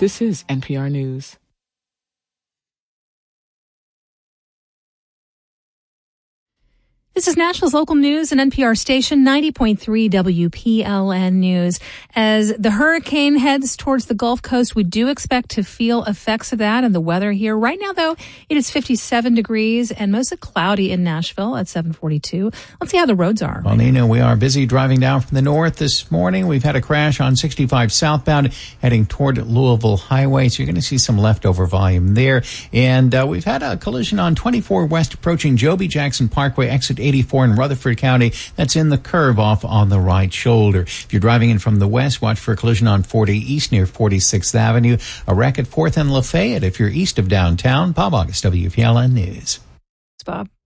This is NPR News. This is Nashville's local news and NPR station 90.3 WPLN News. As the hurricane heads towards the Gulf Coast, we do expect to feel effects of that and the weather here. Right now, though, it is 57 degrees and mostly cloudy in Nashville at 7:42. Let's see how the roads are. Well, Nina, we are busy driving down from the north this morning. We've had a crash on 65 southbound heading toward Louisville Highway, so you're going to see some leftover volume there. And we've had a collision on 24 West approaching Joby Jackson Parkway, exit 84 in Rutherford County. That's in the curve off on the right shoulder. If you're driving in from the west, watch for a collision on 40 East near 46th Avenue. A wreck at 4th and Lafayette if you're east of downtown. Bob August, WPLN News. Bob.